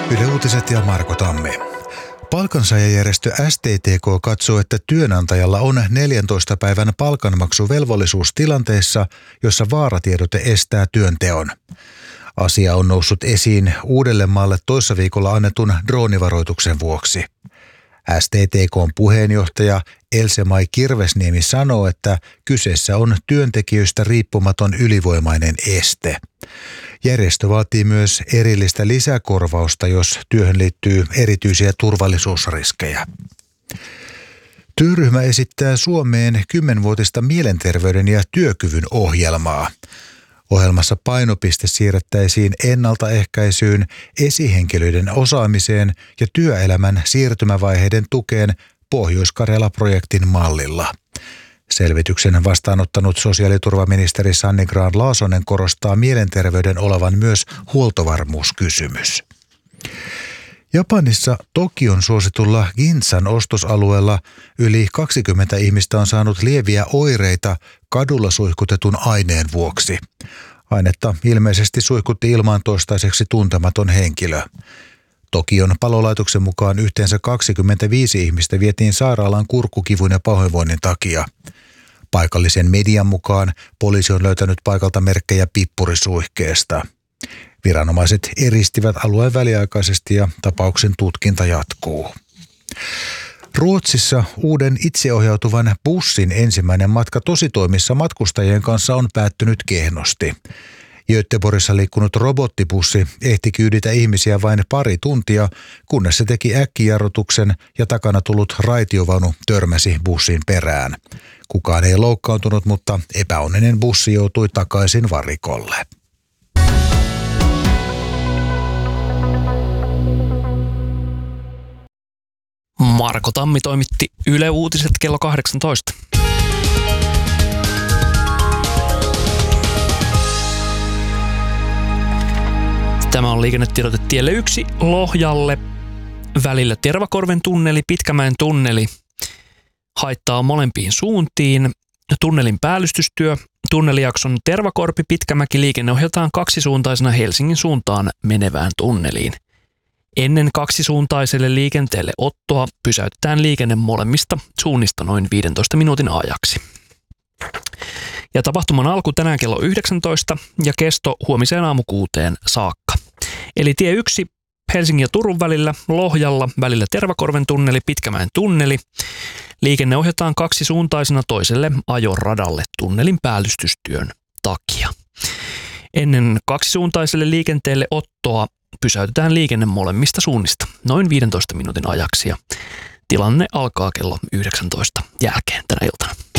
Yle Uutiset ja Marko Tammi. Palkansaajajärjestö STTK katsoo, että työnantajalla on 14 päivän palkanmaksuvelvollisuus tilanteessa, jossa vaaratiedote estää työnteon. Asia on noussut esiin Uudellemaalle toissa viikolla annetun droonivaroituksen vuoksi. STTK:n puheenjohtaja Else-Mai Kirvesniemi sanoo, että kyseessä on työntekijöistä riippumaton ylivoimainen este. Järjestö vaatii myös erillistä lisäkorvausta, jos työhön liittyy erityisiä turvallisuusriskejä. Työryhmä esittää Suomeen 10-vuotista mielenterveyden ja työkyvyn ohjelmaa. Ohjelmassa painopiste siirrettäisiin ennaltaehkäisyyn, esihenkilöiden osaamiseen ja työelämän siirtymävaiheiden tukeen Pohjois-Karjala-projektin mallilla. Selvityksen vastaanottanut sosiaaliturvaministeri Sanni Grahn-Laasonen korostaa mielenterveyden olevan myös huoltovarmuuskysymys. Japanissa Tokion suositulla Ginzan ostosalueella yli 20 ihmistä on saanut lieviä oireita kadulla suihkutetun aineen vuoksi. Ainetta ilmeisesti suihkutti ilmaan toistaiseksi tuntematon henkilö. Tokion palolaitoksen mukaan yhteensä 25 ihmistä vietiin sairaalaan kurkkukivun ja pahoinvoinnin takia. Paikallisen median mukaan poliisi on löytänyt paikalta merkkejä pippurisuihkeesta. Viranomaiset eristivät alueen väliaikaisesti ja tapauksen tutkinta jatkuu. Ruotsissa uuden itseohjautuvan bussin ensimmäinen matka tositoimissa matkustajien kanssa on päättynyt kehnosti. Göteborgissa liikkunut robottibussi ehti kyyditä ihmisiä vain pari tuntia, kunnes se teki äkkijarrutuksen ja takana tullut raitiovaunu törmäsi bussin perään. Kukaan ei loukkaantunut, mutta epäonninen bussi joutui takaisin varikolle. Marko Tammi toimitti Yle Uutiset kello 18. Tämä on liikennetiedote tielle 1 Lohjalle. Välillä Tervakorven tunneli, Pitkämäen tunneli haittaa molempiin suuntiin. Tunnelin päällystystyö. Tunnelijakson Tervakorpi-Pitkämäki liikenne ohjataan kaksisuuntaisena Helsingin suuntaan menevään tunneliin. Ennen kaksisuuntaiselle liikenteelle ottoa pysäytetään liikenne molemmista suunnista noin 15 minuutin ajaksi. Ja tapahtuman alku tänään kello 19 ja kesto huomiseen aamu 6 saakka. Eli tie 1 Helsingin ja Turun välillä, Lohjalla välillä Tervakorven tunneli, Pitkämäen tunneli. Liikenne ohjataan kaksisuuntaisena toiselle ajoradalle tunnelin päällystystyön takia. Ennen kaksisuuntaiselle liikenteelle ottoa pysäytetään liikenne molemmista suunnista noin 15 minuutin ajaksi ja tilanne alkaa kello 19 jälkeen tänä iltana.